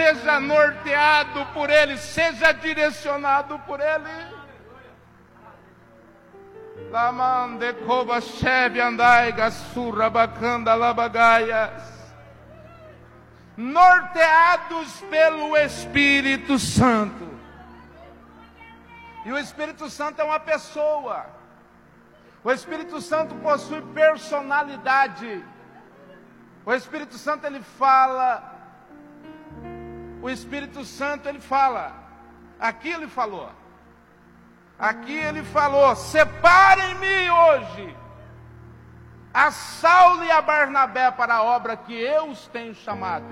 seja norteado por Ele, seja direcionado por Ele. Lamande koba shebe andai gasura bacanda labagaias. Norteados pelo Espírito Santo. E o Espírito Santo é uma pessoa. O Espírito Santo possui personalidade. O Espírito Santo ele fala. O Espírito Santo ele fala. Aqui ele falou. Aqui ele falou: separem-me hoje a Saulo e a Barnabé para a obra que eu os tenho chamado.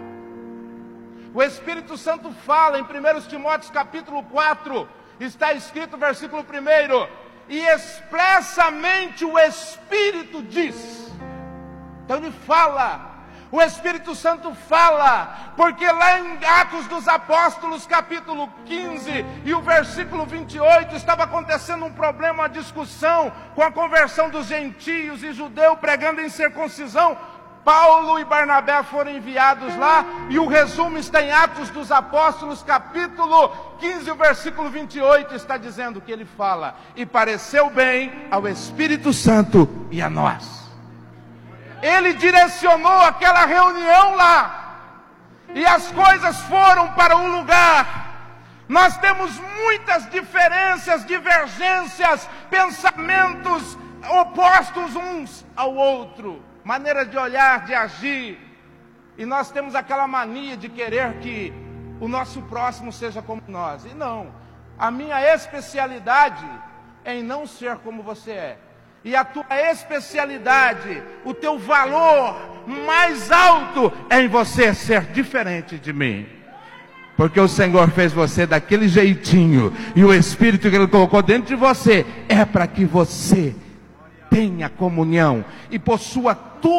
O Espírito Santo fala em 1 Timóteo capítulo 4, está escrito versículo 1, e expressamente o Espírito diz. Então ele fala. O Espírito Santo fala, porque lá em Atos dos Apóstolos, capítulo 15, e o versículo 28, estava acontecendo um problema, uma discussão com a conversão dos gentios e judeus pregando em circuncisão. Paulo e Barnabé foram enviados lá, e o resumo está em Atos dos Apóstolos, capítulo 15, o versículo 28, está dizendo que ele fala: e pareceu bem ao Espírito Santo e a nós. Ele direcionou aquela reunião lá, e as coisas foram para um lugar. Nós temos muitas diferenças, divergências, pensamentos opostos uns ao outro, maneira de olhar, de agir, e nós temos aquela mania de querer que o nosso próximo seja como nós, e não, a minha especialidade é em não ser como você é. E a tua especialidade, o teu valor mais alto é em você ser diferente de mim. Porque o Senhor fez você daquele jeitinho, e o Espírito que Ele colocou dentro de você é para que você tenha comunhão e possua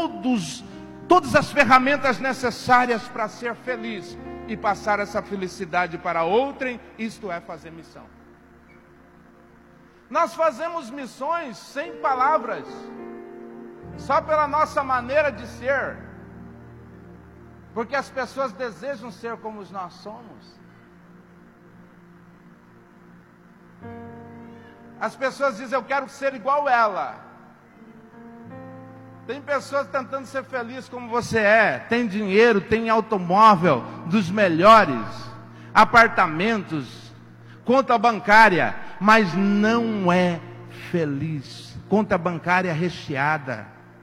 todas as ferramentas necessárias para ser feliz e passar essa felicidade para outrem, isto é fazer missão. Nós fazemos missões sem palavras, só pela nossa maneira de ser, porque as pessoas desejam ser como nós somos. As pessoas dizem: eu quero ser igual ela. Tem pessoas tentando ser feliz como você é, tem dinheiro, tem automóvel dos melhores, apartamentos, conta bancária, mas não é feliz. Conta bancária recheada.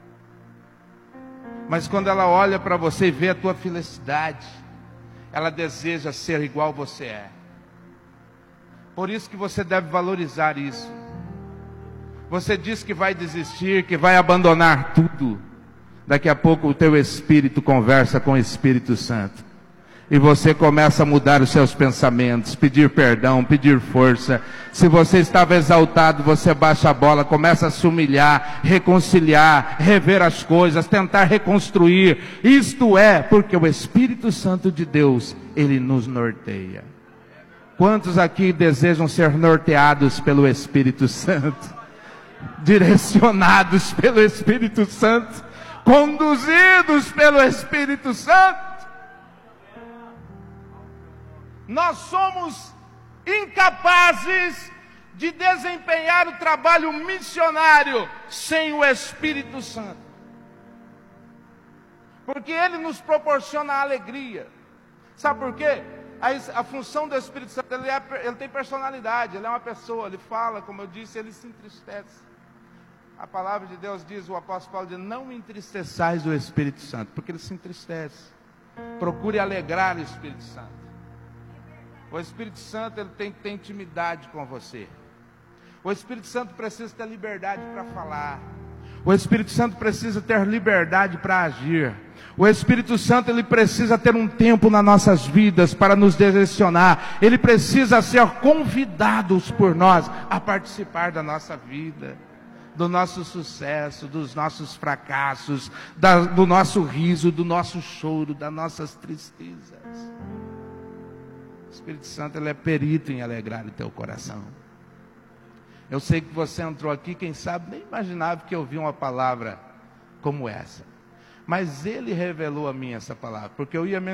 Mas quando ela olha para você e vê a tua felicidade, ela deseja ser igual você é. Por isso que você deve valorizar isso. Você diz que vai desistir, que vai abandonar tudo. Daqui a pouco o teu espírito conversa com o Espírito Santo. E você começa a mudar os seus pensamentos, pedir perdão, pedir força. Se você estava exaltado, você baixa a bola, começa a se humilhar, reconciliar, rever as coisas, tentar reconstruir. Isto é porque o Espírito Santo de Deus, Ele nos norteia. Quantos aqui desejam ser norteados pelo Espírito Santo? Direcionados pelo Espírito Santo? Conduzidos pelo Espírito Santo? Nós somos incapazes de desempenhar o trabalho missionário sem o Espírito Santo. Porque Ele nos proporciona alegria. Sabe por quê? A função do Espírito Santo, ele tem personalidade, ele é uma pessoa, ele fala, como eu disse, ele se entristece. A palavra de Deus diz, o apóstolo Paulo diz: não entristeçais o Espírito Santo, porque ele se entristece. Procure alegrar o Espírito Santo. O Espírito Santo, ele tem que ter intimidade com você. O Espírito Santo precisa ter liberdade para falar. O Espírito Santo precisa ter liberdade para agir. O Espírito Santo, ele precisa ter um tempo nas nossas vidas para nos direcionar. Ele precisa ser convidado por nós a participar da nossa vida, do nosso sucesso, dos nossos fracassos, do nosso riso, do nosso choro, das nossas tristezas. O Espírito Santo, ele é perito em alegrar o teu coração. Eu sei que você entrou aqui, quem sabe, nem imaginava que eu ouvia uma palavra como essa. Mas Ele revelou a mim essa palavra, porque eu ia